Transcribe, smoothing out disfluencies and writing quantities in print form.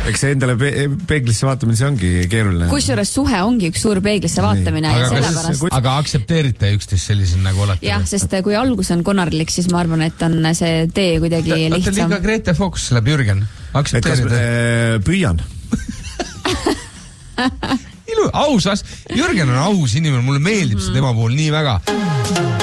Eks see endale peeglisse vaatamine, see ongi keeruline. Kusjuures suhe ongi üks suur peeglisse vaatamine ja sellepärast. Aga aktsepteerite üksteist sellisel nagu olete? Jah, sest kui algus on konarlik, siis ma arvan, et on see tee kuidagi lihtsam. Liiga Grete Fox läheb Jürgen. Aktsepteerite? Püüan. Aus, Jürgen on aus inimene, mulle meeldib see tema puhul nii väga.